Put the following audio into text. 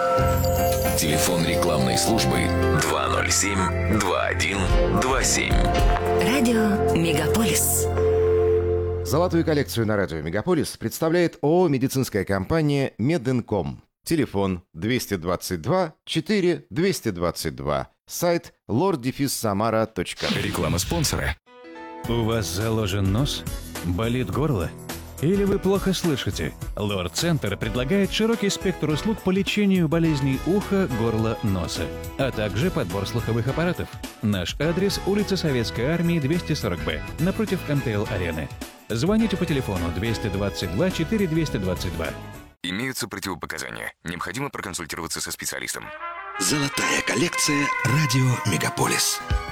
Телефон рекламной службы 207-2127. Радио Мегаполис. Золотую коллекцию на радио «Мегаполис» представляет ООО «Медицинская компания Мединком». Телефон 222 4 222. Сайт lord-samara.ru. Реклама спонсора. У вас заложен нос? Болит горло? Или вы плохо слышите? Лор-центр предлагает широкий спектр услуг по лечению болезней уха, горла, носа, а также подбор слуховых аппаратов. Наш адрес – улица Советской Армии, 240Б, напротив МТЛ-арены. Звоните по телефону 222 4 222. Имеются противопоказания. Необходимо проконсультироваться со специалистом. Золотая коллекция «Радио Мегаполис».